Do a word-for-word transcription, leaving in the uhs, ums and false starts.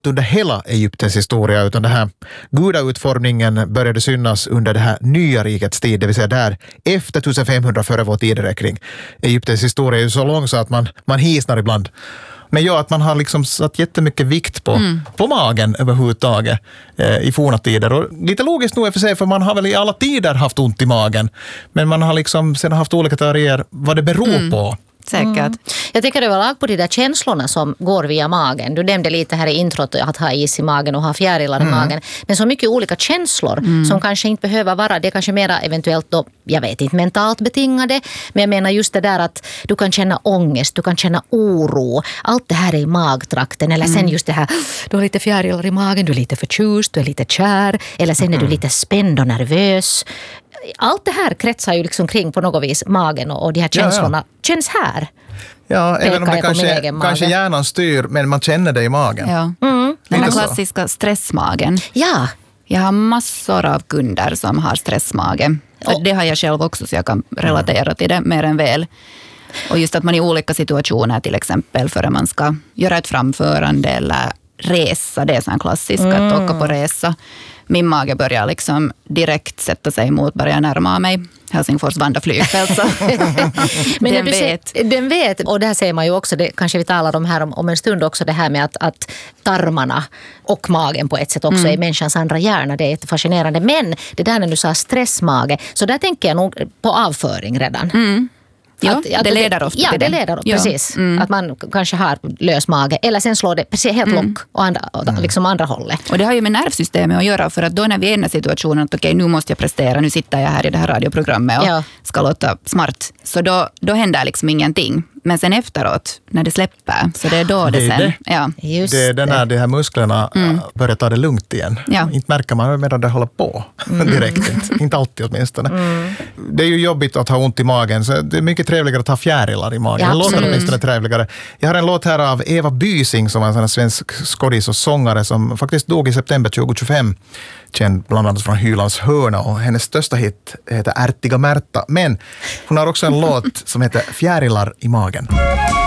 under hela Egyptens historia, utan den här gudautformningen började synas under det här nya rikets tid, det vill säga där efter femtonhundra före vår tideräkning. Egyptens historia är ju så lång så att man, man hisnar ibland. Men ja, att man har liksom satt jättemycket vikt på, mm. på magen överhuvudtaget eh, i forna tider. Och lite logiskt nog i och för sig, för man har väl i alla tider haft ont i magen. Men man har liksom sedan haft olika teorier vad det beror mm. på. Säkert. Mm. Jag tänker överlag på de där känslorna som går via magen. Du nämnde lite här i introt att ha is i magen och ha fjärilar i mm. magen. Men så mycket olika känslor mm. som kanske inte behöver vara, det är kanske mera eventuellt då, jag vet inte, mentalt betingade. Men jag menar just det där att du kan känna ångest, du kan känna oro. Allt det här är i magtrakten. Eller sen mm. just det här, du har lite fjärilar i magen, du är lite förtjust, du är lite kär. Eller sen är du lite spänd och nervös. Allt det här kretsar ju liksom kring på något vis magen och, och de här känslorna ja, ja. känns här. Ja, även om det kanske, kanske hjärnan styr, men man känner det i magen. Ja. Mm. Den här klassiska stressmagen. Ja. Jag har massor av kunder som har stressmage. För oh. det har jag själv också, så jag kan relatera till det mer än väl. Och just att man i olika situationer, till exempel för att man ska göra ett framförande eller resa, det är så en klassisk mm. att åka på resa. Min mage börjar liksom direkt sätta sig emot, börjar närma mig Helsingfors Vanda flygfält. Så. Men den vet. Den vet, och det här ser man ju också, det kanske vi talar om här om, om en stund också, det här med att, att tarmarna och magen på ett sätt också mm. är människans andra hjärna. Det är jättefascinerande. Men det där när du sa stressmage, så där tänker jag nog på avföring redan. Mm. Ja, att, att det leder ofta ja, till det. det. leder ja. precis. Mm. Att man kanske har lös mage. Eller sen slår det precis helt mm. lock och andra, liksom andra hållet. Och det har ju med nervsystemet att göra. För att då när vi är i den här situationen att okej, okay, nu måste jag prestera. Nu sitter jag här i det här radioprogrammet och ja. ska låta smart. Så då, då händer liksom ingenting. Men sen efteråt, när det släpper, så det är då det, det sen... Det. Ja. Just det är det när de här musklerna mm. börjar ta det lugnt igen. Ja. Inte märker man medan det håller på mm. direkt. Inte, inte alltid åtminstone. Mm. Det är ju jobbigt att ha ont i magen, så det är mycket trevligare att ha fjärilar i magen. Ja, det låter åtminstone trevligare. Jag har en låt här av Eva Bysing som är en sån svensk skådis och sångare som faktiskt dog i september tjugohundratjugofem. Känd bland annat från Hylands hörna, och hennes största hit heter Ärtiga Märta. Men hon har också en låt som heter Fjärilar i magen.